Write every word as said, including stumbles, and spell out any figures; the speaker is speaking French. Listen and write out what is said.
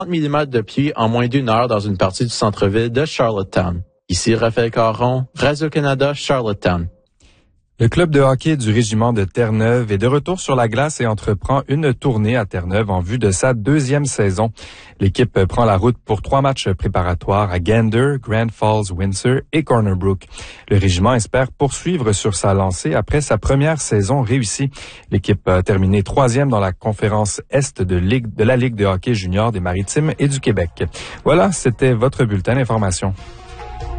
millimètres de pluie en moins d'une heure dans une partie du centre-ville de Charlottetown. Ici Raphaël Caron, Radio-Canada, Charlottetown. Le club de hockey du régiment de Terre-Neuve est de retour sur la glace et entreprend une tournée à Terre-Neuve en vue de sa deuxième saison. L'équipe prend la route pour trois matchs préparatoires à Gander, Grand Falls, Windsor et Corner Brook. Le régiment espère poursuivre sur sa lancée après sa première saison réussie. L'équipe a terminé troisième dans la conférence Est de, Ligue, de la Ligue de hockey junior des Maritimes et du Québec. Voilà, c'était votre bulletin d'information.